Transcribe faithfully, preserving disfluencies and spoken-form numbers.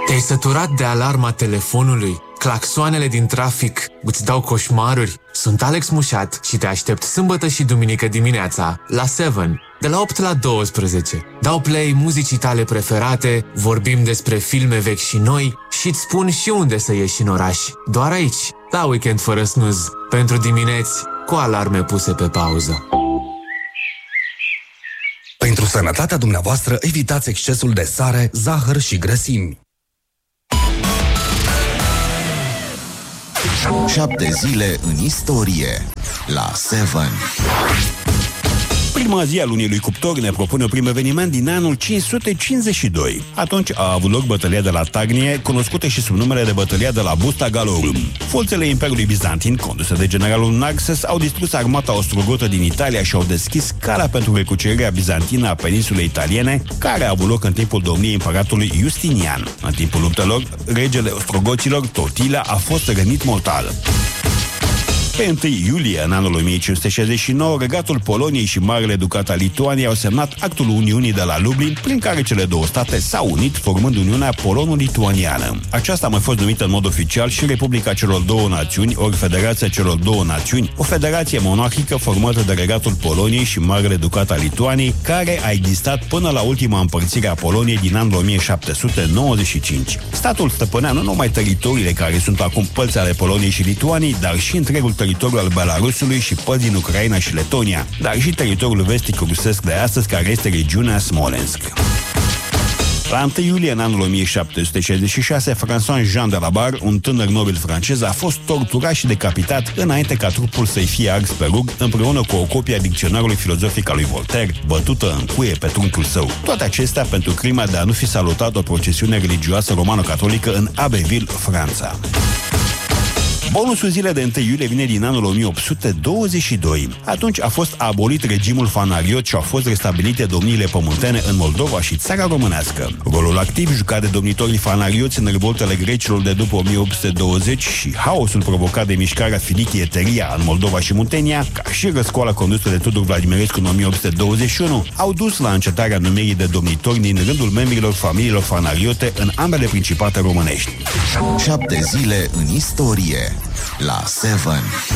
Te-ai săturat de alarma telefonului? Claxoanele din trafic îți dau coșmaruri? Sunt Alex Mușat și te aștept sâmbătă și duminică dimineața la șapte, de la opt la douăsprezece. Dau play muzicii tale preferate, vorbim despre filme vechi și noi și îți spun și unde să ieși în oraș. Doar aici, la Weekend fără snooze, pentru dimineți cu alarme puse pe pauză. Pentru sănătatea dumneavoastră, evitați excesul de sare, zahăr și grăsimi. Șapte zile în istorie la șapte. Prima zi a lunii lui Cuptor ne propune un prim eveniment din anul cinci sute cincizeci și doi. Atunci a avut loc bătălia de la Tagnie, cunoscută și sub numele de bătălia de la Busta Gallorum. Forțele Imperiului Bizantin, conduse de generalul Narses, au distrus armata ostrogotă din Italia și au deschis calea pentru recucerirea bizantină a peninsulei italiene, care a avut loc în timpul domniei împăratului Justinian. În timpul luptelor, regele ostrogoților, Totila, a fost rănit mortal. Pe întâi iulie, în anul o mie cinci sute șaizeci și nouă, Regatul Poloniei și Marele Ducat al Lituaniei au semnat actul Uniunii de la Lublin, prin care cele două state s-au unit, formând Uniunea Polono-Lituaniană. Aceasta a mai fost numită în mod oficial și Republica celor două națiuni, ori Federația celor două națiuni, o federație monarhică formată de Regatul Poloniei și Marele Ducat al Lituaniei, care a existat până la ultima împărțire a Poloniei din anul o mie șapte sute nouăzeci și cinci. Statul stăpânea nu numai teritoriile care sunt acum părți ale Poloniei și Lituaniei, dar și întregul teritoriul al Belarusului și părți din Ucraina și Letonia, dar și teritoriul vestic rusesc de astăzi, care este regiunea Smolensk. La întâi iulie, în anul o mie șapte sute șaizeci și șase, François Jean de la Barre, un tânăr nobil francez, a fost torturat și decapitat înainte ca trupul să-i fie ars pe rug, împreună cu o copie a dicționarului filozofic al lui Voltaire, bătută în cuie pe trunchiul său. Toate acestea pentru crima de a nu fi salutat o procesiune religioasă romano-catolică în Abbeville, Franța. Bonusul zilei de întâi iulie vine din anul o mie opt sute douăzeci și doi. Atunci a fost abolit regimul fanariot și au fost restabilite domniile pământene în Moldova și țara românească. Rolul activ jucat de domnitorii fanarioți în revoltele grecilor de după o mie opt sute douăzeci și haosul provocat de mișcarea Finichie-Teria în Moldova și Muntenia, ca și răscoala condusă de Tudor Vladimirescu în o mie opt sute douăzeci și unu, au dus la încetarea numirii de domnitori din rândul membrilor familiilor fanariote în ambele principate românești. Șapte zile în istorie la șapte.